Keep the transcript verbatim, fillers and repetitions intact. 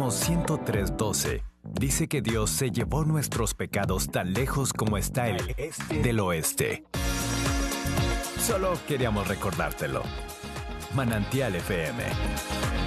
Salmo ciento tres, doce dice que Dios se llevó nuestros pecados tan lejos como está el este del oeste. Solo queríamos recordártelo. Manantial F M